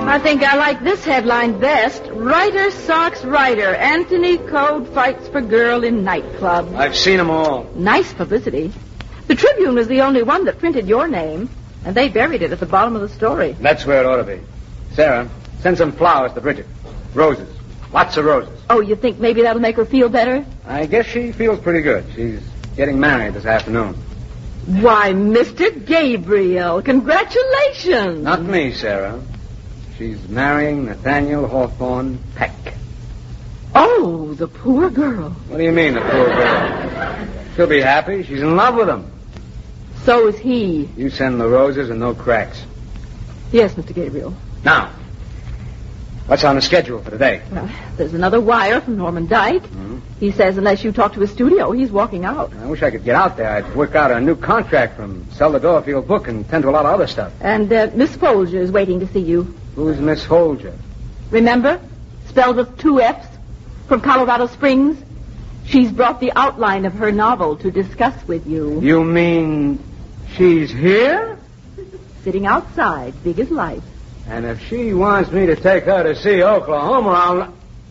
I think I like this headline best. Writer socks writer. Anthony Code fights for girl in nightclub. I've seen them all. Nice publicity. The Tribune was the only one that printed your name, and they buried it at the bottom of the story. That's where it ought to be. Sarah, send some flowers to Bridget. Roses. Lots of roses. Oh, you think maybe that'll make her feel better? I guess she feels pretty good. She's getting married this afternoon. Why, Mr. Gabriel, congratulations. Not me, Sarah. She's marrying Nathaniel Hawthorne Peck. Oh, the poor girl. What do you mean, the poor girl? She'll be happy. She's in love with him. So is he. You send the roses and no cracks. Yes, Mr. Gabriel. Now, what's on the schedule for today? There's another wire from Norman Dyke. Mm-hmm. He says unless you talk to his studio, he's walking out. I wish I could get out there. I'd work out a new contract from sell the Dorfield book and tend to a lot of other stuff. And Miss Folger is waiting to see you. Who's Miss Folger? Remember? Spelled with 2 F's. From Colorado Springs. She's brought the outline of her novel to discuss with you. You mean she's here? Sitting outside, big as life. And if she wants me to take her to see Oklahoma, I'll...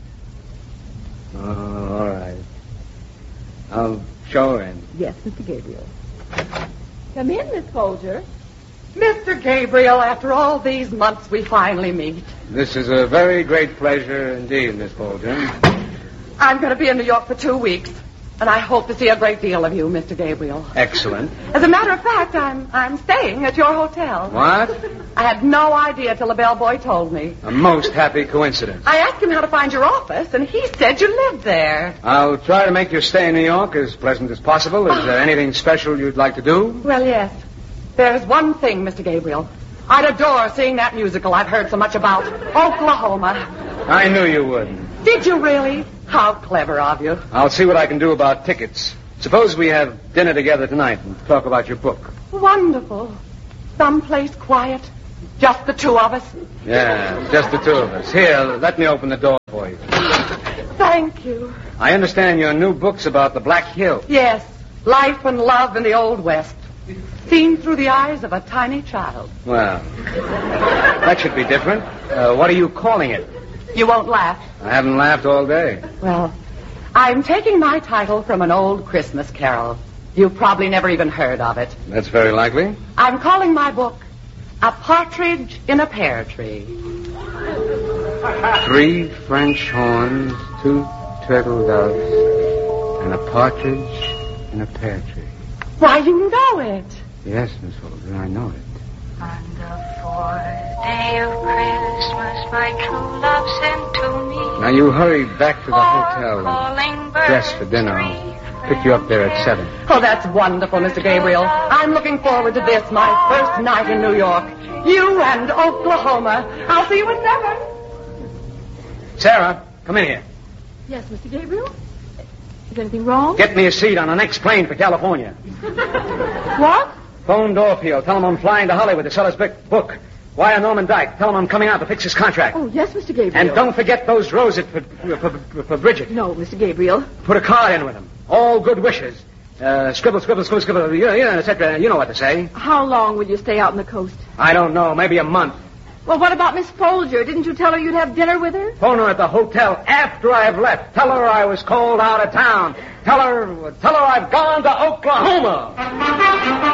Oh, all right. I'll show her in. Yes, Mr. Gabriel. Come in, Miss Folger. Mr. Gabriel, after all these months, we finally meet. This is a very great pleasure indeed, Miss Folger. I'm going to be in New York for 2 weeks, and I hope to see a great deal of you, Mr. Gabriel. Excellent. As a matter of fact, I'm staying at your hotel. What? I had no idea till the bellboy told me. A most happy coincidence. I asked him how to find your office, and he said you lived there. I'll try to make your stay in New York as pleasant as possible. Is there anything special you'd like to do? Well, yes. There's one thing, Mr. Gabriel. I'd adore seeing that musical I've heard so much about, Oklahoma. I knew you would. Did you really? How clever of you. I'll see what I can do about tickets. Suppose we have dinner together tonight and talk about your book. Wonderful. Someplace quiet. Just the 2 of us. Yeah, just the 2 of us. Here, let me open the door for you. Thank you. I understand your new book's about the Black Hill. Yes. Life and love in the Old West. Seen through the eyes of a tiny child. Well, that should be different. What are you calling it? You won't laugh. I haven't laughed all day. Well, I'm taking my title from an old Christmas carol. You've probably never even heard of it. That's very likely. I'm calling my book A Partridge in a Pear Tree. 3 French horns, 2 turtle doves, and a partridge in a pear tree. Why, you know it. Yes, Miss Folger, I know it. On the 4th day of Christmas, my true love sent to me. Now, you hurry back to the hotel and dress for dinner. I'll pick you up there at 7. Oh, that's wonderful, Mr. Gabriel. I'm looking forward to this, my first night in New York. You and Oklahoma. I'll see you in 7. Sarah, come in here. Yes, Mr. Gabriel? Is anything wrong? Get me a seat on the next plane for California. What? Phone Dorfield. Tell him I'm flying to Hollywood to sell his book. Wire Norman Dyke. Tell him I'm coming out to fix his contract. Oh, yes, Mr. Gabriel. And don't forget those roses for Bridget. No, Mr. Gabriel. Put a card in with them. All good wishes. Scribble, scribble, scribble, scribble, etc. You know what to say. How long will you stay out on the coast? I don't know. Maybe a month. Well, what about Miss Folger? Didn't you tell her you'd have dinner with her? Phone her at the hotel after I've left. Tell her I was called out of town. Tell her I've gone to Oklahoma.